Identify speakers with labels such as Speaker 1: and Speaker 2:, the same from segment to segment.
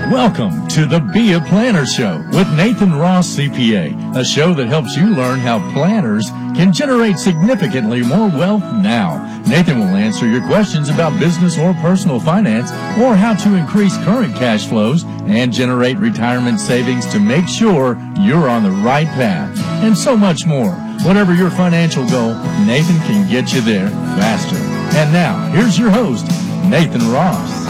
Speaker 1: Welcome to the Be a Planner Show with Nathan Ross, CPA, a show that helps you learn how planners can generate significantly more wealth now. Nathan will answer your questions about business or personal finance, or how to increase current cash flows and generate retirement savings to make sure you're on the right path, and so much more. Whatever your financial goal, Nathan can get you there faster. And now, here's your host, Nathan Ross.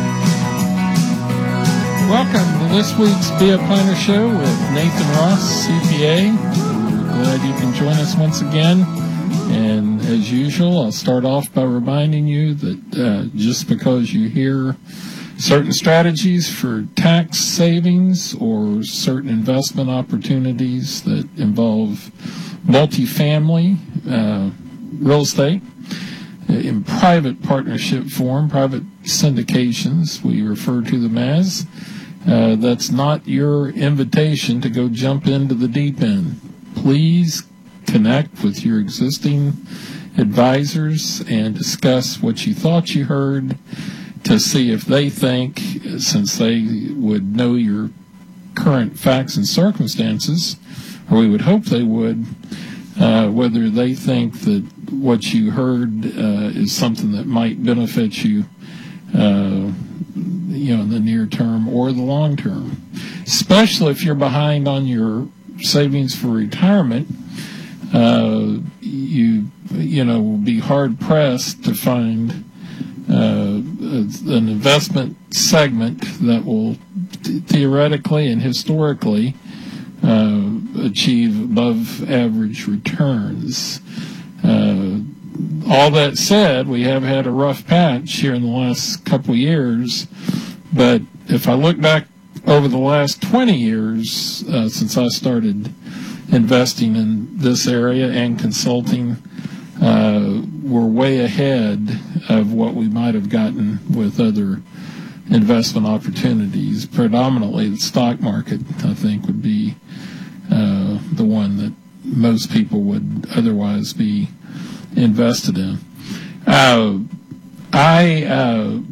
Speaker 2: Welcome to this week's Be a Planner Show with Nathan Ross, CPA. We're glad you can join us once again. And as usual, I'll start off by reminding you that just because you hear certain strategies for tax savings or certain investment opportunities that involve multifamily real estate in private partnership form, private syndications, we refer to them as, that's not your invitation to go jump into the deep end. Please connect with your existing advisors and discuss what you thought you heard to see if they think, since they would know your current facts and circumstances, or we would hope they would, whether they think that what you heard is something that might benefit you in the near term or the long term. Especially if you're behind on your savings for retirement, you will be hard pressed to find an investment segment that will theoretically and historically achieve above average returns. All that said, we have had a rough patch here in the last couple of years, but if I look back over the last 20 years since I started investing in this area and consulting, we're way ahead of what we might have gotten with other investment opportunities. Predominantly the stock market, I think, would be the one that most people would otherwise be invested in. I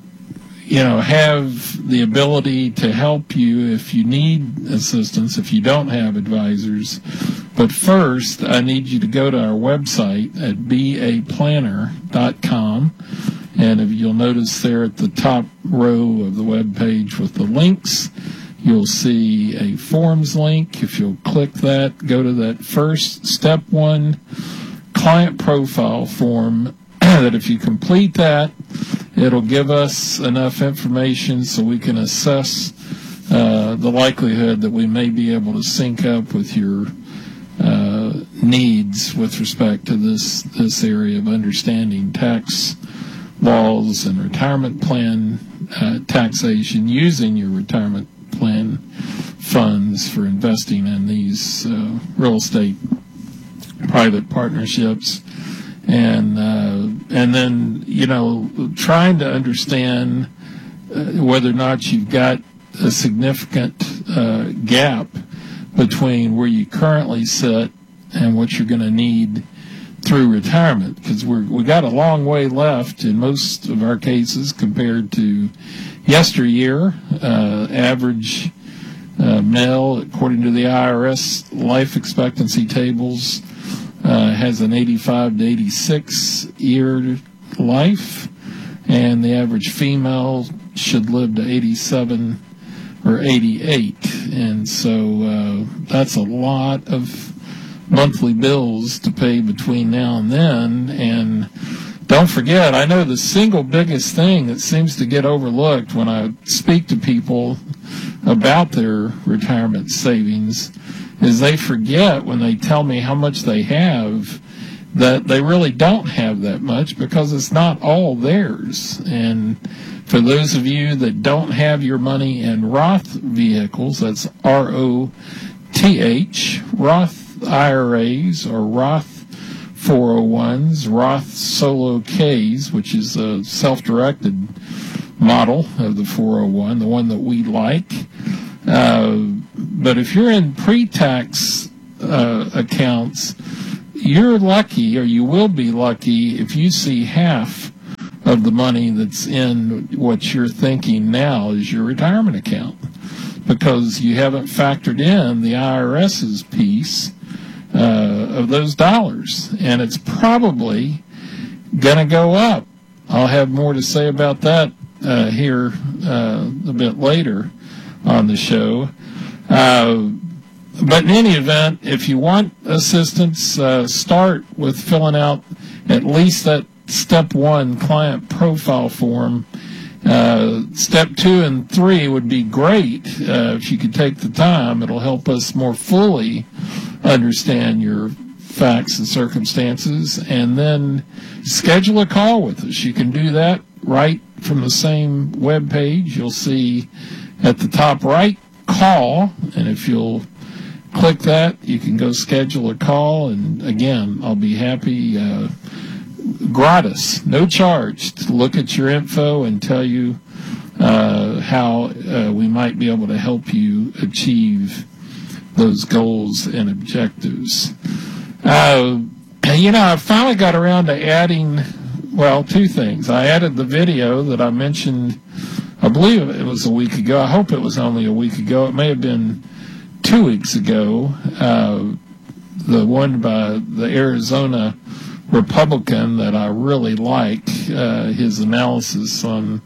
Speaker 2: have the ability to help you if you need assistance, if you don't have advisors. But first, I need you to go to our website at beaplanner.com. And if you'll notice there at the top row of the web page with the links, you'll see a forms link. If you'll click that, go to that first step one client profile form, that if you complete that, it'll give us enough information so we can assess the likelihood that we may be able to sync up with your needs with respect to this area of understanding tax laws and retirement plan taxation, using your retirement plan funds for investing in these real estate private partnerships, and then trying to understand whether or not you've got a significant gap between where you currently sit and what you're going to need through retirement, because we got a long way left in most of our cases compared to yesteryear. Average male, according to the IRS life expectancy tables, has an 85 to 86 year life, and the average female should live to 87 or 88. And so that's a lot of monthly bills to pay between now and then. And don't forget, I know the single biggest thing that seems to get overlooked when I speak to people about their retirement savings is they forget, when they tell me how much they have, that they really don't have that much, because it's not all theirs. And for those of you that don't have your money in Roth vehicles, that's ROTH, Roth IRAs or Roth 401s, Roth Solo Ks, which is a self-directed model of the 401, the one that we like. But if you're in pre-tax accounts, you're lucky, or you will be lucky, if you see half of the money that's in what you're thinking now is your retirement account, because you haven't factored in the IRS's piece of those dollars, and it's probably going to go up. I'll have more to say about that here a bit later on the show. But in any event, if you want assistance, start with filling out at least that Step 1 client profile form. Step 2 and 3 would be great if you could take the time. It'll help us more fully understand your facts and circumstances, and then schedule a call with us. You can do that right from the same web page. You'll see at the top right, call, and if you'll click that, you can go schedule a call, and again, I'll be happy, gratis, no charge, to look at your info and tell you how we might be able to help you achieve those goals and objectives. I finally got around to adding, well, two things. I added the video that I mentioned, I believe it was a week ago. I hope it was only a week ago. It may have been 2 weeks ago. The one by the Arizona Republican that I really like, his analysis on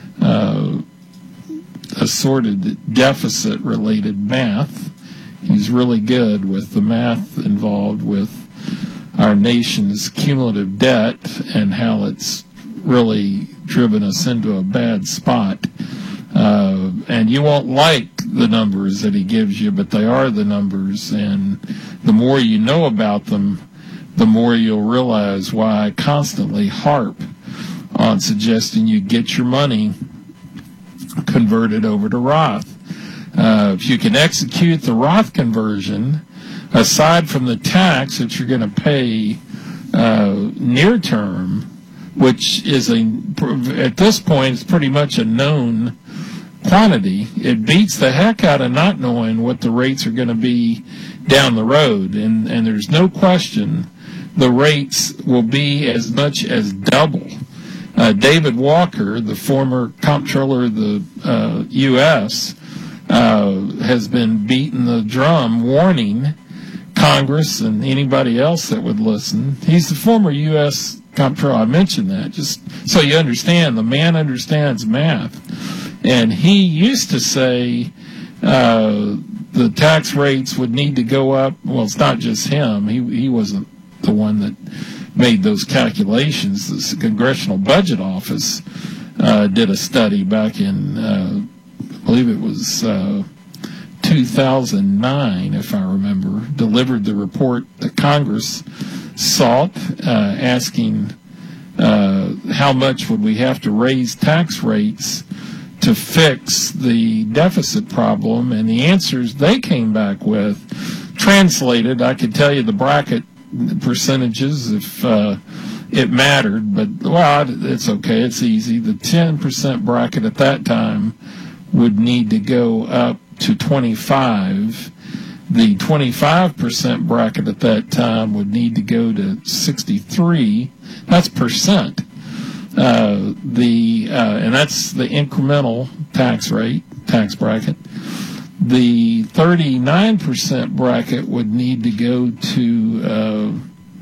Speaker 2: assorted deficit-related math. He's really good with the math involved with our nation's cumulative debt and how it's really driven us into a bad spot. And you won't like the numbers that he gives you, but they are the numbers, and the more you know about them, the more you'll realize why I constantly harp on suggesting you get your money converted over to Roth. If you can execute the Roth conversion, aside from the tax that you're going to pay near term, which is at this point is pretty much a known quantity, it beats the heck out of not knowing what the rates are going to be down the road. And there's no question the rates will be as much as double. David Walker, the former comptroller of the U.S., has been beating the drum, warning Congress and anybody else that would listen. He's the former U.S. comptroller. I mentioned that just so you understand. The man understands math. And he used to say the tax rates would need to go up. Well, it's not just him. He wasn't the one that made those calculations. The Congressional Budget Office did a study back in, I believe it was 2009, if I remember, delivered the report that Congress sought, asking how much would we have to raise tax rates to fix the deficit problem, and the answers they came back with, translated, I could tell you the bracket percentages if it mattered, but, well, it's okay, it's easy. The 10% bracket at that time would need to go up to 25. The 25% bracket at that time would need to go to 63. That's percent. And that's the incremental tax rate, tax bracket. The 39% bracket would need to go to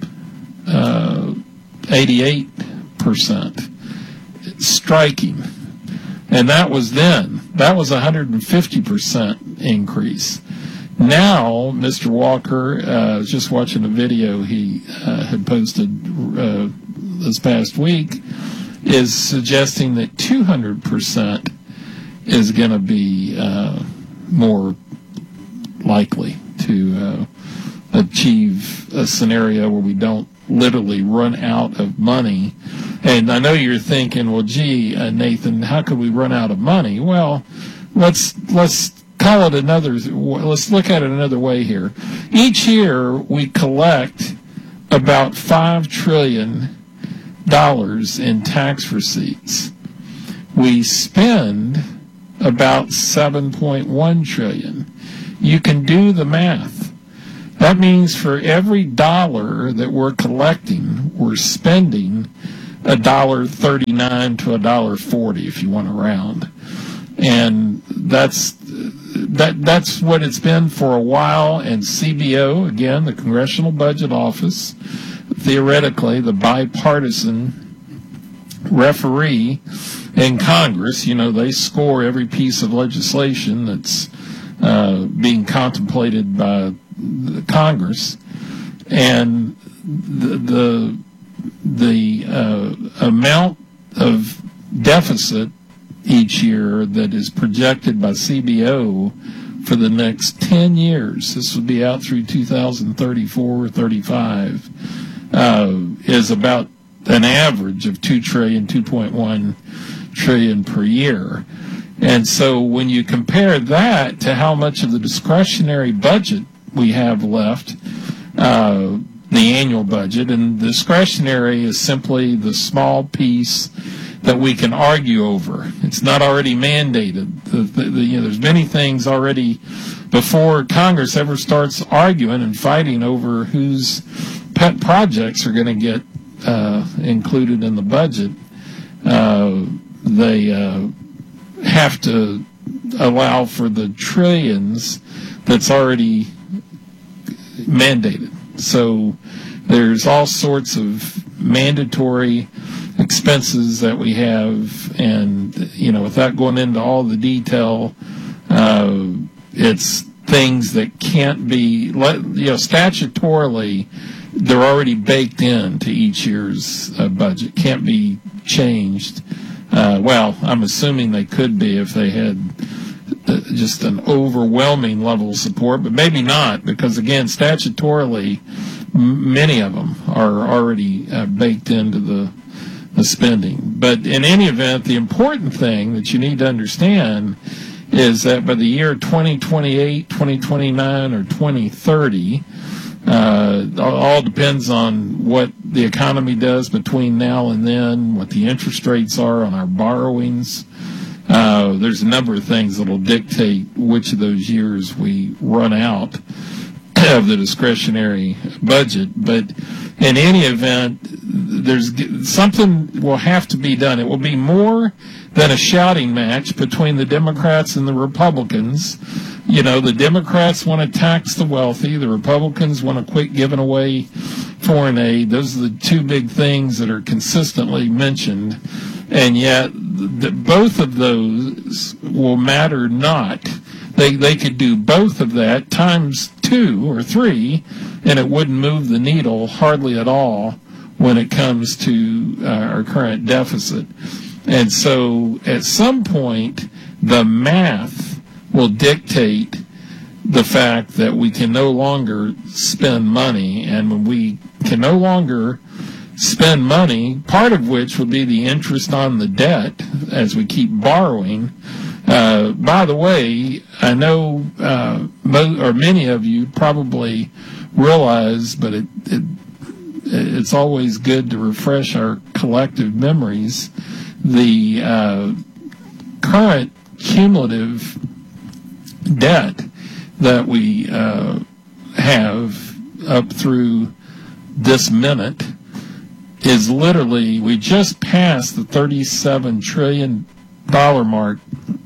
Speaker 2: 88%. It's striking. And that was then. That was 150% increase. Now, Mr. Walker, I was just watching a video he had posted this past week, is suggesting that 200% is going to be more likely to achieve a scenario where we don't literally run out of money. And I know you're thinking, well, gee, Nathan, how could we run out of money? Well, let's call it another. Let's look at it another way here. Each year we collect about $5 trillion in tax receipts. We spend about $7.1 trillion. You can do the math. That means for every dollar that we're collecting, we're spending $1.39 to $1.40 if you want to round. And that's what it's been for a while. And CBO, again, the Congressional Budget Office, theoretically the bipartisan referee in Congress, they score every piece of legislation that's being contemplated by the Congress, and the amount of deficit each year that is projected by CBO for the next 10 years, this would be out through 2034 or 35, is about an average of $2.1 trillion per year. And so when you compare that to how much of the discretionary budget we have left, the annual budget, and discretionary is simply the small piece that we can argue over. It's not already mandated. There's many things already before Congress ever starts arguing and fighting over whose pet projects are going to get included in the budget. They have to allow for the trillions that's already mandated. So there's all sorts of mandatory expenses that we have, and without going into all the detail, it's things that can't be statutorily, they're already baked into each year's budget, can't be changed. Well, I'm assuming they could be if they had just an overwhelming level of support, but maybe not, because again, statutorily, many of them are already baked into the spending. But in any event, the important thing that you need to understand is that by the year 2028, 2029, or 2030, all depends on what the economy does between now and then, what the interest rates are on our borrowings. There's a number of things that will dictate which of those years we run out of the discretionary budget. But in any event, there's something will have to be done. It will be more than a shouting match between the Democrats and the Republicans. The Democrats want to tax the wealthy. The Republicans want to quit giving away foreign aid. Those are the two big things that are consistently mentioned. And yet, both of those will matter not. They could do both of that times 2 or 3, and it wouldn't move the needle hardly at all when it comes to our current deficit. And so at some point, the math will dictate the fact that we can no longer spend money. And when we can no longer spend money, part of which will be the interest on the debt as we keep borrowing. By the way, I know many of you probably realize, but it's always good to refresh our collective memories, the current cumulative debt that we have up through this minute is literally, we just passed the $37 trillion mark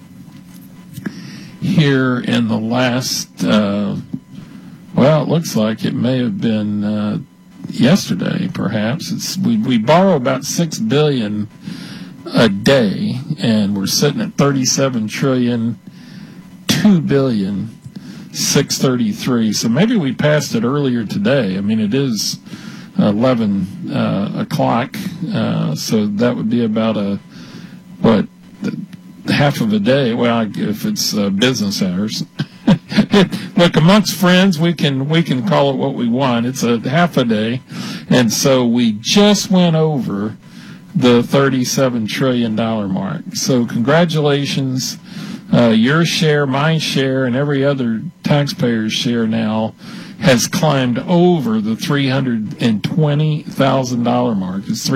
Speaker 2: here in the last, it looks like it may have been yesterday, perhaps. We borrow about $6 billion a day, and we're sitting at 37 trillion, 2 billion, 633. So maybe we passed it earlier today. I mean, it is 11 o'clock, so that would be about half of a day. Well, if it's business hours. Look, amongst friends, we can call it what we want. It's a half a day, and so we just went over the $37 trillion mark. So congratulations. Your share, my share, and every other taxpayer's share now has climbed over the $320,000 mark. It's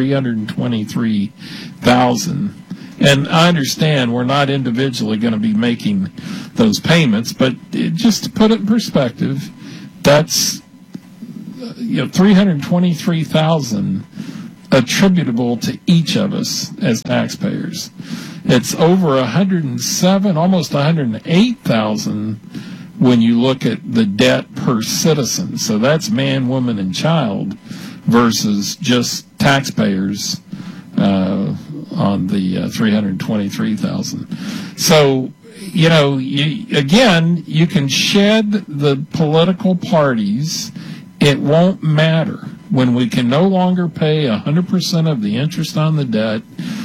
Speaker 2: $323,000. And I understand we're not individually going to be making those payments, but just to put it in perspective, that's $323,000 attributable to each of us as taxpayers. It's over 107, almost 108,000 when you look at the debt per citizen. So that's man, woman, and child versus just taxpayers on the 323,000. So, you know, you can shed the political parties. It won't matter when we can no longer pay 100% of the interest on the debt.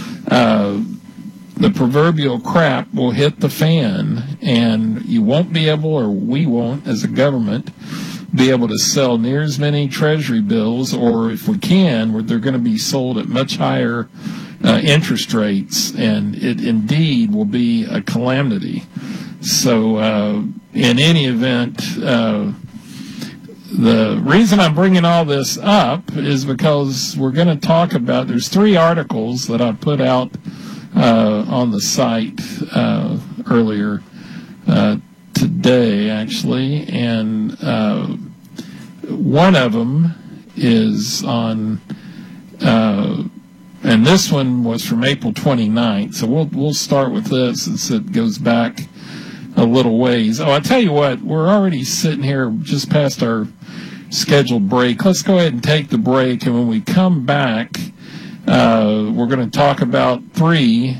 Speaker 2: The proverbial crap will hit the fan, and you won't be able, or we won't as a government, be able to sell near as many treasury bills, or if we can, they're going to be sold at much higher interest rates, and it indeed will be a calamity. So in any event, the reason I'm bringing all this up is because we're going to talk about, there's 3 articles that I put out on the site earlier today, actually, and one of them is on, and this one was from April 29th, so we'll start with this since it goes back a little ways. Oh, I tell you what, we're already sitting here just past our scheduled break. Let's go ahead and take the break, and when we come back, we're going to talk about 3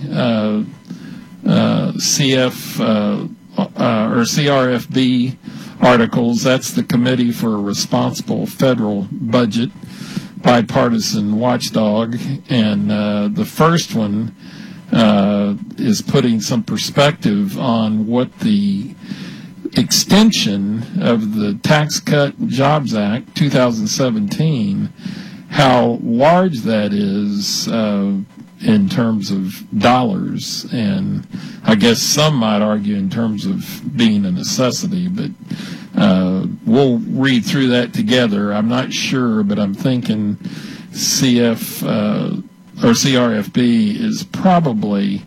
Speaker 2: CRFB articles. That's the Committee for a Responsible Federal Budget, bipartisan watchdog, and the first one is putting some perspective on what the extension of the Tax Cut and Jobs Act 2017, how large that is in terms of dollars, and I guess some might argue in terms of being a necessity, but we'll read through that together. I'm not sure, but I'm thinking CRFB is probably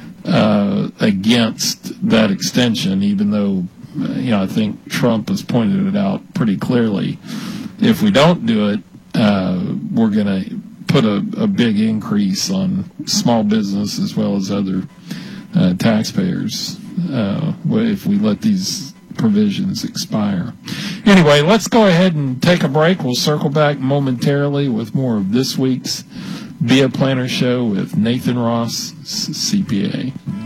Speaker 2: against that extension, even though I think Trump has pointed it out pretty clearly. If we don't do it, we're going to put a big increase on small business as well as other taxpayers if we let these provisions expire. Anyway, let's go ahead and take a break. We'll circle back momentarily with more of this week's Be a Planner Show with Nathan Ross, CPA.